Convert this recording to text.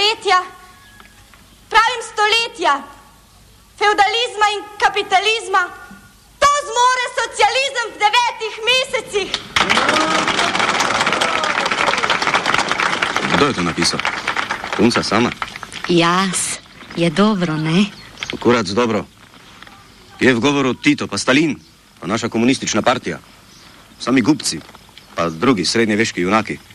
stoletja, pravim stoletja, feudalizma in kapitalizma, to zmore socializem v 9 mesecih. Kdo je to napisal? Punca sama? Jaz. Je dobro, ne? Kurac dobro. Je v govoru Tito, pa Stalin, pa naša komunistična partija. Sami gubci, pa drugi srednjeveški junaki.